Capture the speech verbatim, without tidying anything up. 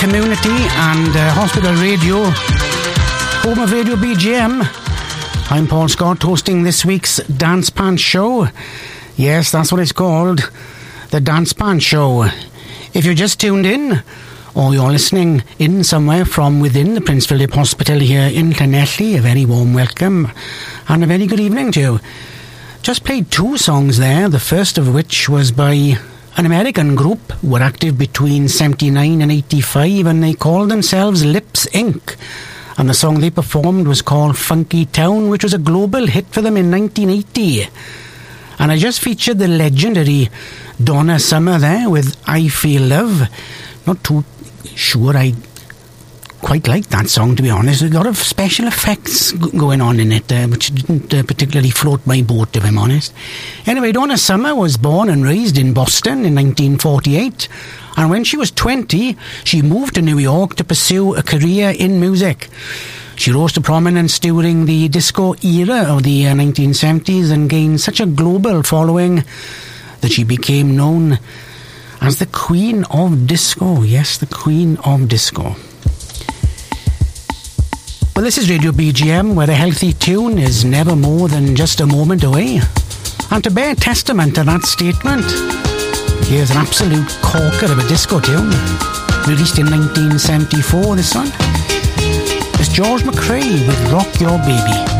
Community and uh, Hospital Radio, home of Radio B G M. I'm Paul Scott, hosting this week's Dance Pants Show. Yes, that's what it's called, the Dance Pants Show. If you're just tuned in, or you're listening in somewhere from within the Prince Philip Hospital here in Llanelli, a very warm welcome and a very good evening to you. Just played two songs there, the first of which was by an American group who were active between seventy-nine and eighty-five, and they called themselves Lips Incorporated. And the song they performed was called Funky Town, which was a global hit for them in nineteen eighty. And I just featured the legendary Donna Summer there with I Feel Love. Not too sure I quite like that song, to be honest. A lot of special effects g- going on in it, uh, which didn't uh, particularly float my boat, if I'm honest. Anyway, Donna Summer was born and raised in Boston in nineteen forty-eight, and when she was twenty, she moved to New York to pursue a career in music. She rose to prominence during the disco era of the uh, nineteen seventies and gained such a global following that she became known as the Queen of Disco. Yes, the Queen of Disco. Well, this is Radio B G M, where a healthy tune is never more than just a moment away. And to bear testament to that statement, here's an absolute corker of a disco tune, released in nineteen seventy-four, this one. It's George McRae with Rock Your Baby.